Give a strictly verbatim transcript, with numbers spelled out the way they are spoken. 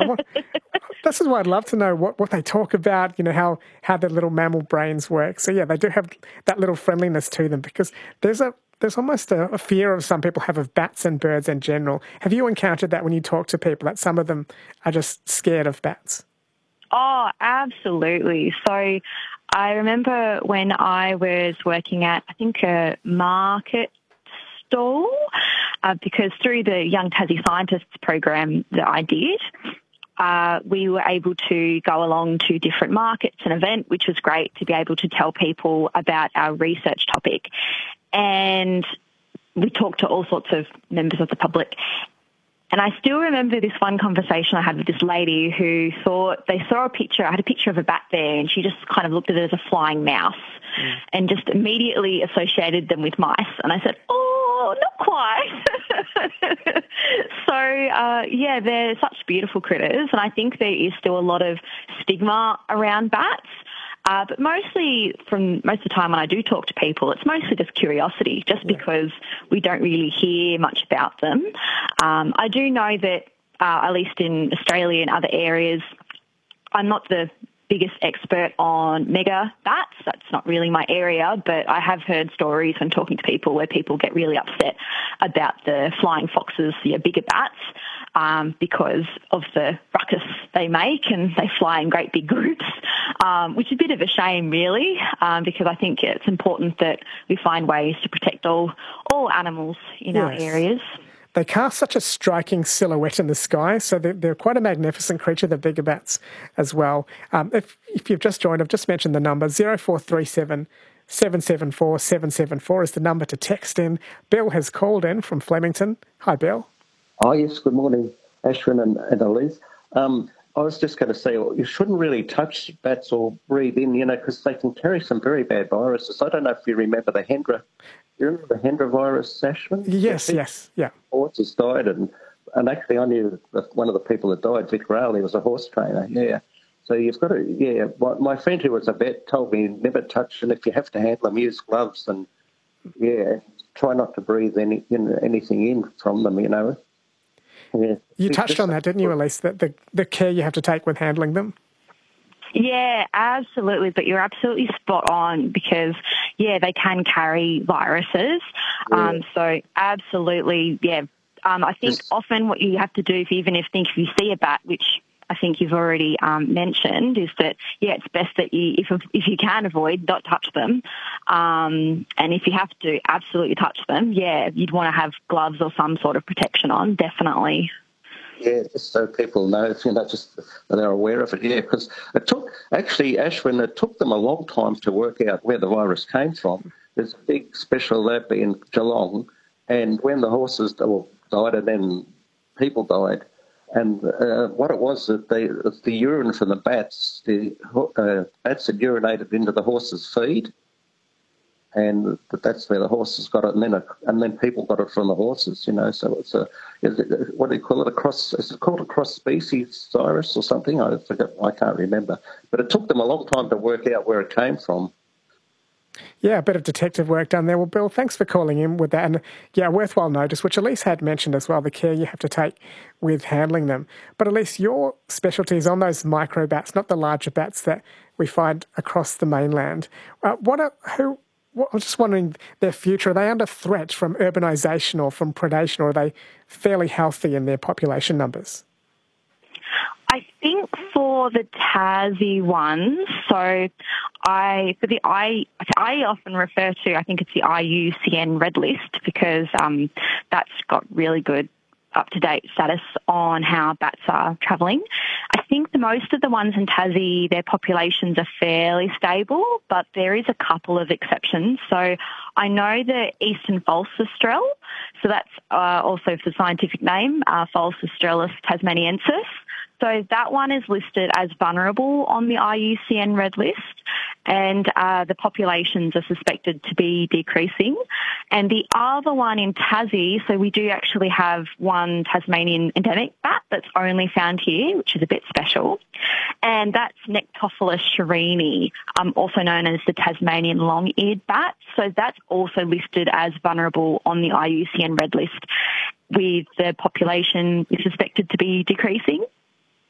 want, this is why I'd love to know what, what they talk about, you know, how, how their little mammal brains work. So, yeah, they do have that little friendliness to them, because there's a there's almost a, a fear of some people have of bats and birds in general. Have you encountered that when you talk to people, that some of them are just scared of bats? Oh, absolutely. So I remember when I was working at, I think, a market stall, uh, because through the Young Tassie Scientists program that I did, uh, we were able to go along to different markets and events, which was great to be able to tell people about our research topic. And we talked to all sorts of members of the public. And I still remember this one conversation I had with this lady who thought they saw a picture, I had a picture of a bat there, and she just kind of looked at it as a flying mouse mm. and just immediately associated them with mice. And I said, oh, not quite. so, uh, yeah, they're such beautiful critters, and I think there is still a lot of stigma around bats. Uh, but mostly, from most of the time when I do talk to people, it's mostly just curiosity, just yeah. because we don't really hear much about them. Um, I do know that, uh, at least in Australia and other areas, I'm not the biggest expert on mega bats. That's not really my area, but I have heard stories when talking to people where people get really upset about the flying foxes, the bigger bats, um, because of the ruckus they make, and they fly in great big groups, um, which is a bit of a shame, really, um, because I think it's important that we find ways to protect all, all animals in yes. our areas. They cast such a striking silhouette in the sky, so they're, they're quite a magnificent creature, the bigger bats, as well. Um, if, if you've just joined, I've just mentioned the number, zero four three seven, seven seven four, seven seven four is the number to text in. Bill has called in from Flemington. Hi, Bill. Oh, yes, good morning, Ashwin and, and Elise. Um, I was just going to say, well, you shouldn't really touch bats or breathe in, you know, because they can carry some very bad viruses. I don't know if you remember the Hendra. You remember the Hendra virus, Ashwin? Yes, yes, yeah. Horses died, and, and actually I knew one of the people that died, Vic Rail, he was a horse trainer, yeah. So you've got to, yeah, my, my friend who was a vet told me never touch, and if you have to handle them, use gloves, and, yeah, try not to breathe any, you know, anything in from them, you know. Yeah. You touched on that, didn't you, Elise, that the, the care you have to take when handling them? Yeah, absolutely. But you're absolutely spot on, because, yeah, they can carry viruses. Yeah. Um, so absolutely, yeah. Um, I think yes. often what you have to do, if even if think if you see a bat, which I think you've already um, mentioned, is that, yeah, it's best that you, if if you can avoid, not touch them. Um, and if you have to absolutely touch them, yeah, you'd want to have gloves or some sort of protection on, definitely. Yeah, just so people know, you know, just that they're aware of it. Yeah, because it took, actually, Ashwin, it took them a long time to work out where the virus came from. There's a big special lab in Geelong, and when the horses died and then people died, and uh, what it was, that they, the urine from the bats, the uh, bats had urinated into the horses' feed, and that's where the horses got it, and then a, and then people got it from the horses, you know. So it's a, is it, what do you call it? A cross? Is it called a cross-species virus or something? I forget. I can't remember. But it took them a long time to work out where it came from. Yeah, a bit of detective work done there. Well, Bill, thanks for calling in with that. And, yeah, worthwhile notice, which Elise had mentioned as well, the care you have to take with handling them. But, Elise, your specialty is on those micro bats, not the larger bats that we find across the mainland. Uh, what are, who... Well, I'm just wondering their future. Are they under threat from urbanisation or from predation, or are they fairly healthy in their population numbers? I think for the Tassie ones, so I for the I I often refer to, I think it's the I U C N Red List, because um, that's got really good up-to-date status on how bats are travelling. I think the most of the ones in Tassie, their populations are fairly stable, but there is a couple of exceptions. So I know the eastern false Austrel, so that's uh, also the scientific name, uh, False Australis tasmaniensis. So that one is listed as vulnerable on the I U C N Red List, and uh, the populations are suspected to be decreasing. And the other one in Tassie, so we do actually have one Tasmanian endemic bat that's only found here, which is a bit special, and that's Nectophilus shirini, um, also known as the Tasmanian long-eared bat. So that's also listed as vulnerable on the I U C N Red List, with the population is suspected to be decreasing.